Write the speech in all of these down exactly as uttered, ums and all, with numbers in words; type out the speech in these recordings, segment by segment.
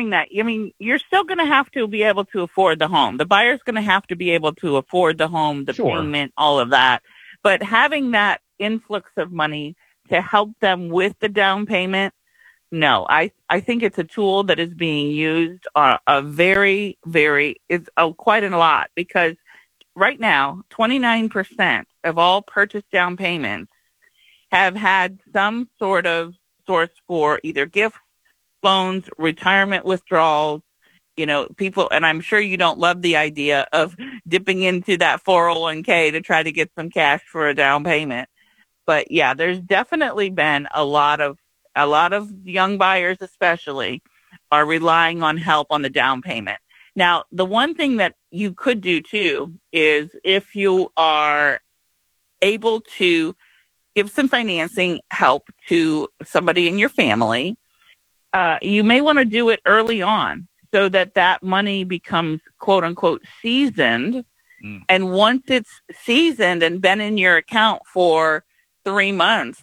having that, I mean, you're still going to have to be able to afford the home. The buyer's going to have to be able to afford the home, the Sure. payment, all of that. But having that influx of money to help them with the down payment, no, I, I think it's a tool that is being used uh, a very, very, it's uh, quite a lot, because right now, twenty-nine percent of all purchase down payments have had some sort of source for either gift, loans, retirement withdrawals, you know, people, and I'm sure you don't love the idea of dipping into that four oh one k to try to get some cash for a down payment. But yeah, there's definitely been a lot of, a lot of young buyers especially are relying on help on the down payment. Now, the one thing that you could do too is if you are able to give some financing help to somebody in your family, uh, you may want to do it early on so that that money becomes quote unquote seasoned. Mm. And once it's seasoned and been in your account for three months,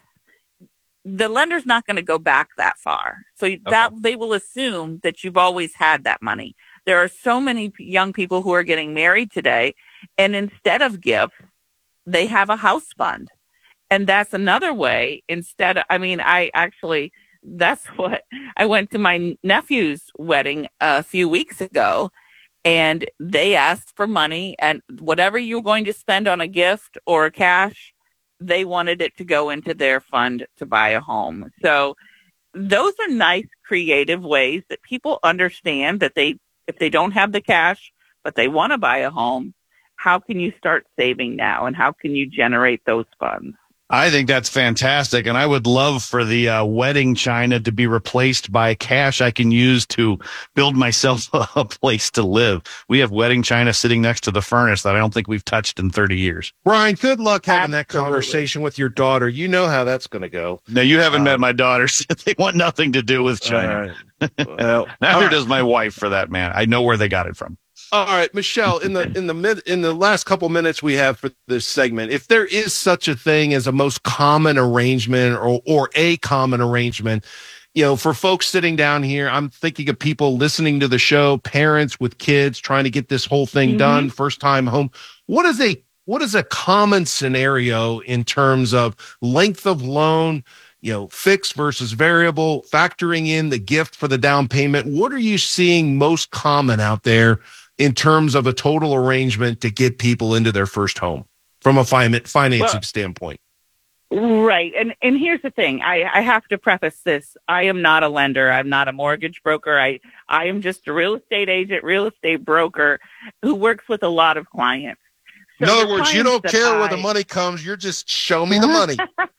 the lender's not going to go back that far. So okay. that they will assume that you've always had that money. There are so many young people who are getting married today, and instead of gifts, they have a house fund. And that's another way. Instead of, I mean, I actually, that's what, I went to my nephew's wedding a few weeks ago, and they asked for money, and whatever you were going to spend on a gift or cash, they wanted it to go into their fund to buy a home. So those are nice, creative ways that people understand that they, if they don't have the cash, but they want to buy a home, how can you start saving now, and how can you generate those funds? I think that's fantastic, and I would love for the uh, wedding china to be replaced by cash I can use to build myself a place to live. We have wedding china sitting next to the furnace that I don't think we've touched in thirty years. Brian, good luck having Absolutely. that conversation with your daughter. You know how that's going to go. No, you haven't um, met my daughters. They want nothing to do with china. All right. Well, Neither right. does my wife, for that man. I know where they got it from. All right, Michelle, in the in the mid in the last couple minutes we have for this segment, if there is such a thing as a most common arrangement or or a common arrangement, you know, for folks sitting down here, I'm thinking of people listening to the show, parents with kids trying to get this whole thing mm-hmm. done, first time home. What is a what is a common scenario in terms of length of loan, you know, fixed versus variable, factoring in the gift for the down payment? What are you seeing most common out there in terms of a total arrangement to get people into their first home from a fi- financing well, standpoint? Right. And and here's the thing. I, I have to preface this. I am not a lender. I'm not a mortgage broker. I, I am just a real estate agent, real estate broker who works with a lot of clients. So in other words, you don't care I, where the money comes. You're just show me the money.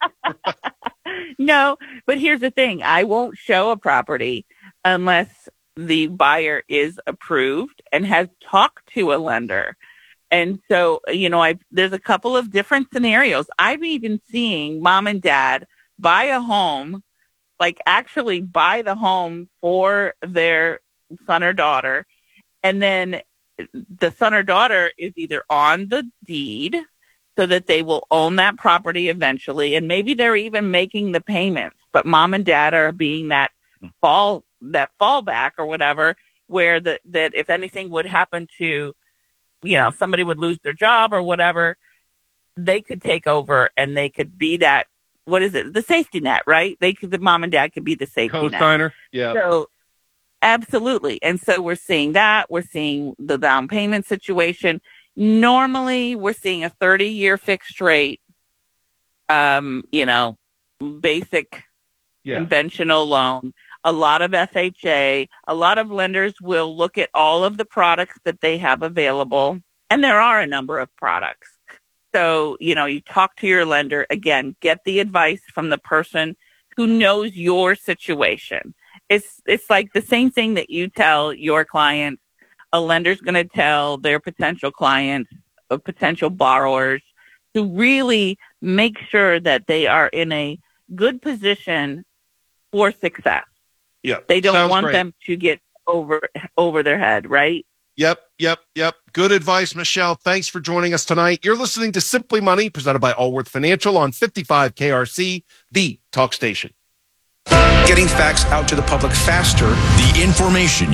No, but here's the thing. I won't show a property unless the buyer is approved and has talked to a lender. And so, you know, I there's a couple of different scenarios. I'm even seeing mom and dad buy a home, like actually buy the home for their son or daughter. And then the son or daughter is either on the deed so that they will own that property eventually. And maybe they're even making the payments, but mom and dad are being that fall that fallback or whatever, where the, that if anything would happen to, you know, somebody would lose their job or whatever, they could take over and they could be that, what is it? The safety net, right? They could, the mom and dad could be the safety net. Co-signer. Yeah. So absolutely. And so we're seeing that. We're seeing the down payment situation. Normally we're seeing a thirty year fixed rate, um, you know, basic yeah. conventional loan. A lot of F H A, a lot of lenders will look at all of the products that they have available, and there are a number of products. So, you know, you talk to your lender, again, get the advice from the person who knows your situation. It's it's like the same thing that you tell your clients, a lender's going to tell their potential clients, or potential borrowers, to really make sure that they are in a good position for success. Yeah, they don't Sounds want great. them to get over over their head, right? Yep, yep, yep. Good advice, Michelle. Thanks for joining us tonight. You're listening to Simply Money, presented by Allworth Financial on fifty-five K R C, the talk station. Getting facts out to the public faster. The information